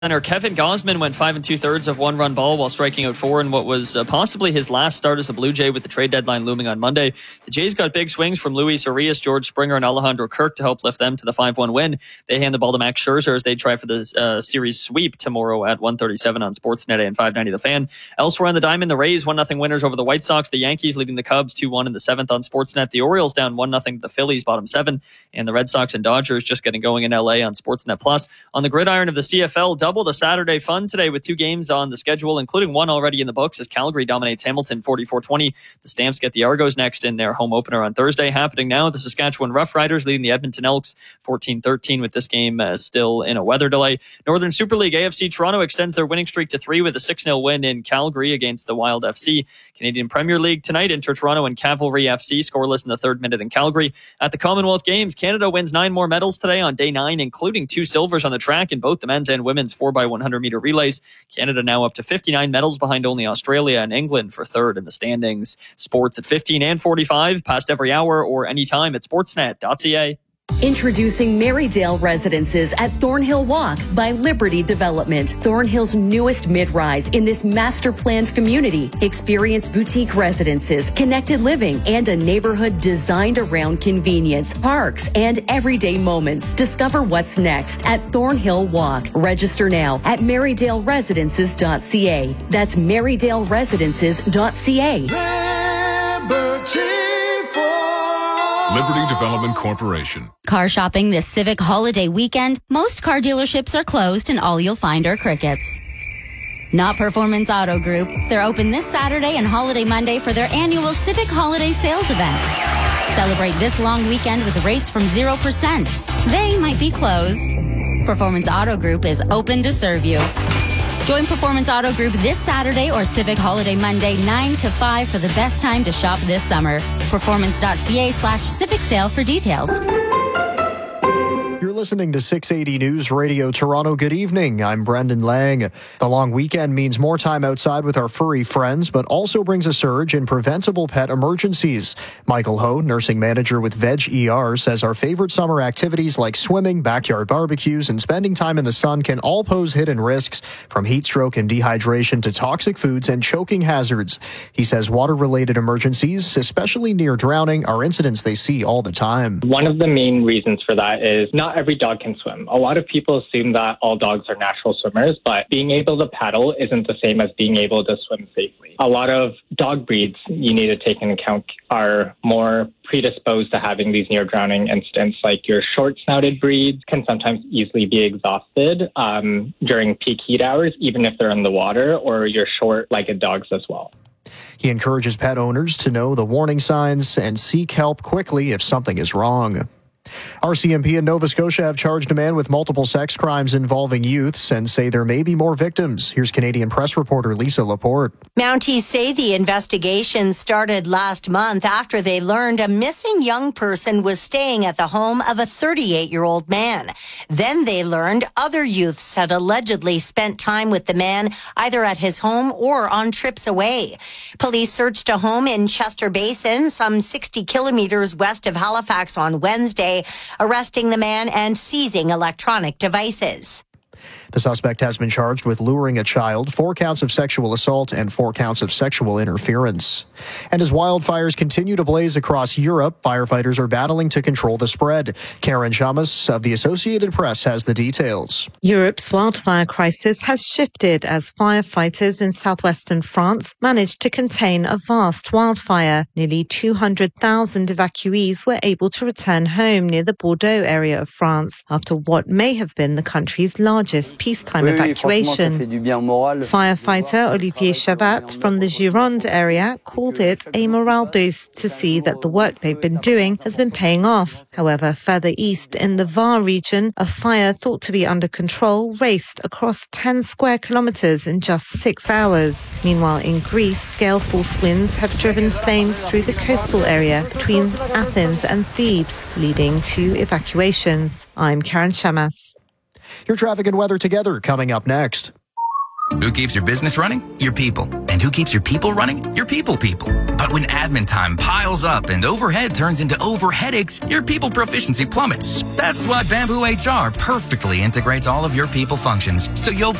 Kevin Gausman went 5 2/3 of one-run ball while striking out 4 in what was possibly his last start as a Blue Jay, with the trade deadline looming on Monday. The Jays got big swings from Luis Urias, George Springer, and Alejandro Kirk to help lift them to the 5-1 win. They hand the ball to Max Scherzer as they try for the series sweep tomorrow at 1:37 on Sportsnet and 590 The Fan. Elsewhere on the diamond, the Rays 1-0 winners over the White Sox. The Yankees leading the Cubs 2-1 in the 7th on Sportsnet. The Orioles down 1-0 to the Phillies, bottom 7. And the Red Sox and Dodgers just getting going in LA on Sportsnet Plus. On the gridiron of the CFL, double the Saturday fun today with 2 games on the schedule, including one already in the books as Calgary dominates Hamilton 44-20. The Stamps get the Argos next in their home opener on Thursday. Happening now, the Saskatchewan Roughriders leading the Edmonton Elks 14-13 with this game still in a weather delay. Northern Super League, AFC Toronto extends their winning streak to 3 with a 6-0 win in Calgary against the Wild FC. Canadian Premier League tonight, Inter Toronto and Cavalry FC scoreless in the 3rd minute in Calgary. At the Commonwealth Games, Canada wins 9 more medals today on day 9, including 2 silvers on the track in both the men's and women's 4x100 meter relays. Canada now up to 59 medals behind only Australia and England for 3rd in the standings. Sports at 15 and 45, past every hour or anytime at sportsnet.ca. Introducing Marydale Residences at Thornhill Walk by Liberty Development. Thornhill's newest mid-rise in this master-planned community. Experience boutique residences, connected living, and a neighborhood designed around convenience, parks, and everyday moments. Discover what's next at Thornhill Walk. Register now at marydale-residences.ca. That's marydale-residences.ca. Liberty Development Corporation. Car shopping this Civic holiday weekend, most car dealerships are closed and all you'll find are crickets. Not Performance Auto Group. They're open this Saturday and Holiday Monday for their annual Civic Holiday Sales event. Celebrate this long weekend with rates from 0%. They might be closed. Performance Auto Group is open to serve you. Join Performance Auto Group this Saturday or Civic Holiday Monday 9 to 5 for the best time to shop this summer. Performance.ca/Civic Sale for details. You're listening to 680 News Radio Toronto. Good evening. I'm Brendan Lang. The long weekend means more time outside with our furry friends, but also brings a surge in preventable pet emergencies. Michael Ho, nursing manager with Veg ER, says our favorite summer activities like swimming, backyard barbecues, and spending time in the sun can all pose hidden risks, from heat stroke and dehydration to toxic foods and choking hazards. He says water-related emergencies, especially near drowning, are incidents they see all the time. One of the main reasons for that is not every dog can swim. A lot of people assume that all dogs are natural swimmers, but being able to paddle isn't the same as being able to swim safely. A lot of dog breeds you need to take into account are more predisposed to having these near drowning incidents. Like your short-snouted breeds can sometimes easily be exhausted during peak heat hours, even if they're in the water, or your short-legged dogs as well. He encourages pet owners to know the warning signs and seek help quickly if something is wrong. RCMP in Nova Scotia have charged a man with multiple sex crimes involving youths and say there may be more victims. Here's Canadian press reporter Lisa Laporte. Mounties say the investigation started last month after they learned a missing young person was staying at the home of a 38-year-old man. Then they learned other youths had allegedly spent time with the man either at his home or on trips away. Police searched a home in Chester Basin, some 60 kilometers west of Halifax on Wednesday, arresting the man and seizing electronic devices. The suspect has been charged with luring a child, 4 counts of sexual assault, and 4 counts of sexual interference. And as wildfires continue to blaze across Europe, firefighters are battling to control the spread. Karen Chamas of the Associated Press has the details. Europe's wildfire crisis has shifted as firefighters in southwestern France managed to contain a vast wildfire. Nearly 200,000 evacuees were able to return home near the Bordeaux area of France after what may have been the country's largest peacetime evacuation. Firefighter Olivier Chavat from the Gironde area called it a morale boost to see that the work they've been doing has been paying off. However, further east in the Var region, a fire thought to be under control raced across 10 square kilometers in just 6 hours. Meanwhile, in Greece, gale-force winds have driven flames through the coastal area between Athens and Thebes, leading to evacuations. I'm Karen Chamas. Your traffic and weather together coming up next. Who keeps your business running? Your people. And who keeps your people running? Your people. But when admin time piles up and overhead turns into overheadaches, your people proficiency plummets. That's why Bamboo HR perfectly integrates all of your people functions, so you'll